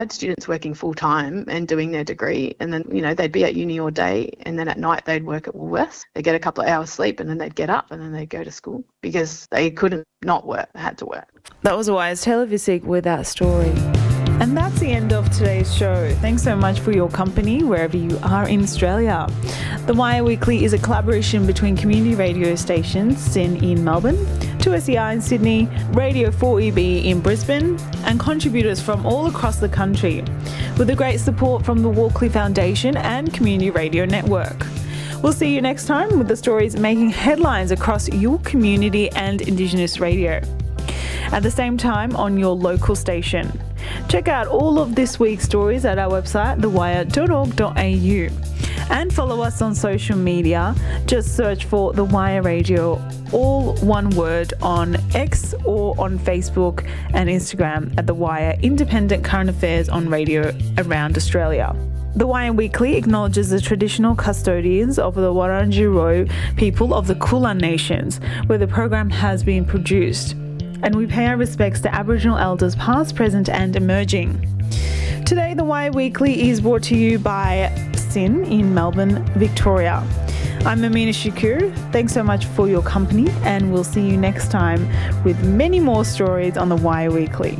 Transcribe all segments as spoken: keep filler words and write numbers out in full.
had students working full time and doing their degree, and then, you know, they'd be at uni all day, and then at night they'd work at Woolworths. They'd get a couple of hours sleep, and then they'd get up and then they'd go to school because they couldn't not work. They had to work. That was Wya's Taylor Visick with that story. And that's the end of today's show. Thanks so much for your company wherever you are in Australia. The Wire Weekly is a collaboration between community radio stations SYN in Melbourne, two S E R in Sydney, Radio four E B in Brisbane, and contributors from all across the country, with the great support from the Walkley Foundation and Community Radio Network. We'll see you next time with the stories making headlines across your community and Indigenous radio, at the same time on your local station. Check out all of this week's stories at our website, the wire dot org dot a u. And follow us on social media. Just search for The Wire Radio, all one word, on X or on Facebook and Instagram at The Wire, independent current affairs on radio around Australia. The Wire Weekly acknowledges the traditional custodians of the Wurundjeri people of the Kulin Nations, where the program has been produced. And we pay our respects to Aboriginal elders past, present and emerging. Today, The Wire Weekly is brought to you by SYN in Melbourne, Victoria. I'm Amina Shakur. Thanks so much for your company, and we'll see you next time with many more stories on The Wire Weekly.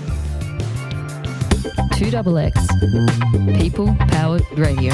two X X. People Powered Radio.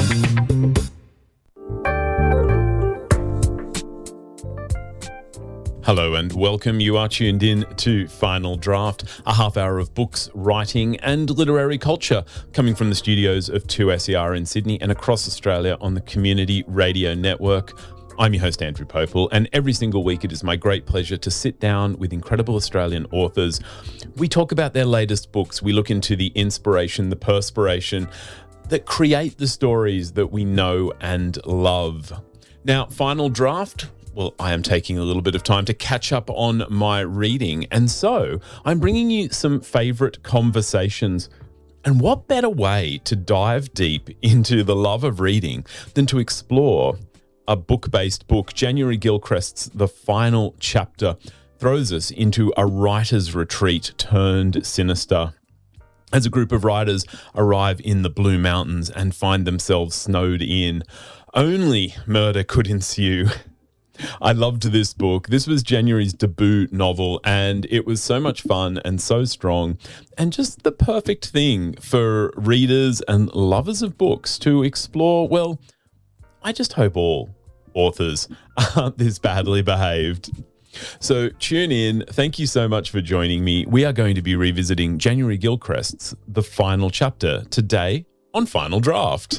Hello and welcome. You are tuned in to Final Draft, a half hour of books, writing and literary culture coming from the studios of two S E R in Sydney and across Australia on the Community Radio Network. I'm your host, Andrew Popel, and every single week it is my great pleasure to sit down with incredible Australian authors. We talk about their latest books. We look into the inspiration, the perspiration that create the stories that we know and love. Now, Final Draft, well, I am taking a little bit of time to catch up on my reading, and so I'm bringing you some favourite conversations. And what better way to dive deep into the love of reading than to explore a book-based book? January Gilchrist's The Final Chapter throws us into a writer's retreat turned sinister, as a group of writers arrive in the Blue Mountains and find themselves snowed in. Only murder could ensue. I loved this book. This was January's debut novel, and it was so much fun and so strong and just the perfect thing for readers and lovers of books to explore. Well, I just hope all authors aren't this badly behaved. So tune in. Thank you so much for joining me. We are going to be revisiting January Gilchrist's The Final Chapter today on Final Draft.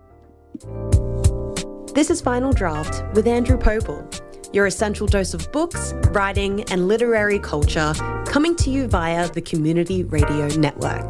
This is Final Draft with Andrew Popel, your essential dose of books, writing and literary culture, coming to you via the Community Radio Network.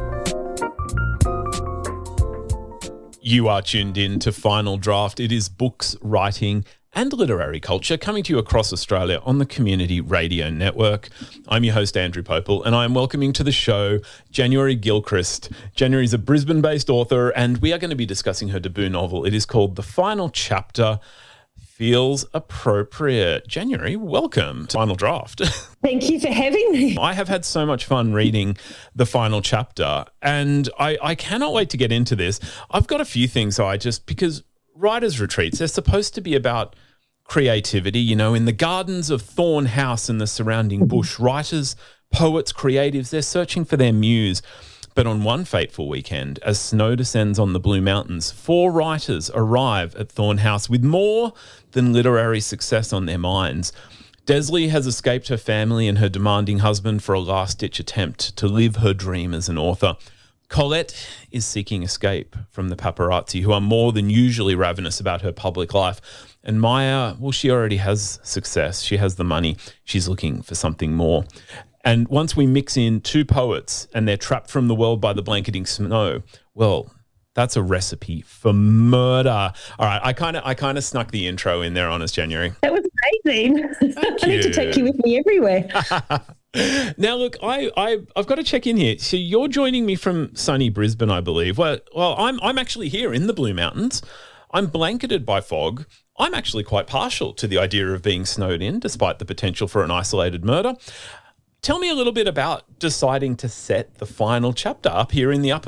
You are tuned in to Final Draft. It is books, writing and literary culture coming to you across Australia on the Community Radio Network. I'm your host, Andrew Popel, and I am welcoming to the show January Gilchrist. January is a Brisbane-based author, and we are going to be discussing her debut novel. It is called The Final Chapter. Feels appropriate. January, welcome to Final Draft. Thank you for having me. I have had so much fun reading The Final Chapter, and I, I cannot wait to get into this. I've got a few things I just, because writers' retreats, they're supposed to be about creativity. You know, in the gardens of Thorn House and the surrounding bush, writers, poets, creatives, they're searching for their muse. But on one fateful weekend, as snow descends on the Blue Mountains, four writers arrive at Thorn House with more than literary success on their minds. Desley has escaped her family and her demanding husband for a last-ditch attempt to live her dream as an author. Colette is seeking escape from the paparazzi, who are more than usually ravenous about her public life. And Maya, well, she already has success. She has the money. She's looking for something more. And once we mix in two poets and they're trapped from the world by the blanketing snow, well, that's a recipe for murder. All right, I kind of I kind of snuck the intro in there, honest January. That was amazing. Thank I you. need to take you with me everywhere. Now, look, I, I, I've got to check in here. So you're joining me from sunny Brisbane, I believe. Well, well, I'm I'm actually here in the Blue Mountains. I'm blanketed by fog. I'm actually quite partial to the idea of being snowed in, despite the potential for an isolated murder. Tell me a little bit about deciding to set the final chapter up here in the Upper